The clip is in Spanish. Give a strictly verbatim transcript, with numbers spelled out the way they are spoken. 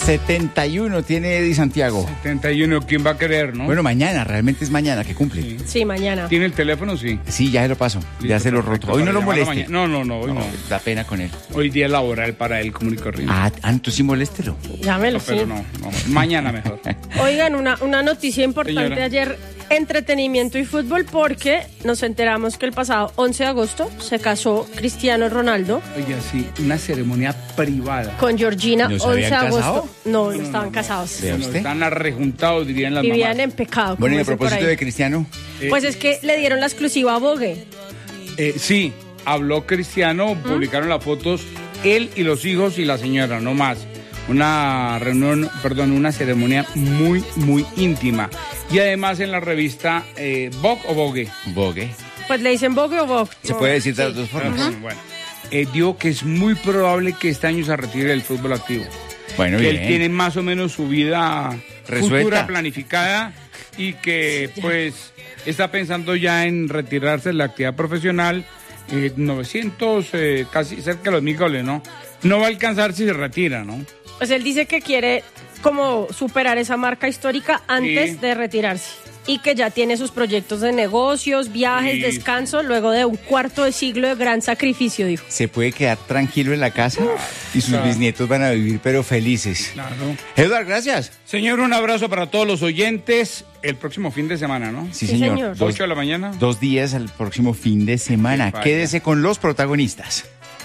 setenta y uno tiene Eddie Santiago. setenta y uno, ¿quién va a querer, no? Bueno, mañana, realmente es mañana que cumple. Sí. Sí, mañana. ¿Tiene el teléfono? Sí. Sí, ya se lo paso. Listo, ya se lo perfecto, roto. Hoy no para lo llamarlo moleste. mañana. No, no, no, hoy no. No, da pena con él. Hoy día laboral para él común y corriente. Ah, Anto, sí moléstelo. Llámelo, No, pero sí. no, no, mañana mejor. Oigan, una, una noticia importante Señora. ayer, entretenimiento y fútbol, porque nos enteramos que el pasado once de agosto se casó Cristiano Ronaldo Oiga, sí, una ceremonia privada. con Georgina. ¿No se once de habían agosto. casado? No, no estaban casados. Vea No, usted. están arrejuntados, dirían las Vivían mamás. en pecado. Bueno, y como a dicen por propósito ahí. de Cristiano, Eh, Pues es que le dieron la exclusiva a Vogue. eh, sí, habló Cristiano, publicaron las fotos, él y los hijos y la señora, no más. Una reunión, perdón, una ceremonia muy, muy íntima. Y además en la revista eh, Vogue o Vogue. Vogue. Pues le dicen Vogue o Vogue. Se No, puede decir de sí. las dos formas. Bueno, eh, dijo que es muy probable que este año se retire del fútbol activo. Bueno, que bien. él tiene más o menos su vida Resuelta. futura planificada y que pues está pensando ya en retirarse de la actividad profesional. eh, novecientos, eh, casi cerca de los mil goles, ¿no? No va a alcanzar si se retira, ¿no? Pues él dice que quiere como superar esa marca histórica antes Sí. de retirarse. Y que ya tiene sus proyectos de negocios, viajes, Sí. descanso, luego de un cuarto de siglo de gran sacrificio, dijo. Se puede quedar tranquilo en la casa y sus claro. bisnietos van a vivir, pero felices. Claro. Eduard, gracias. Señor, un abrazo para todos los oyentes. El próximo fin de semana, ¿no? Sí, Sí, señor. señor. Dos, ocho de la mañana. dos días al próximo fin de semana. Qué falla. Quédese con los protagonistas.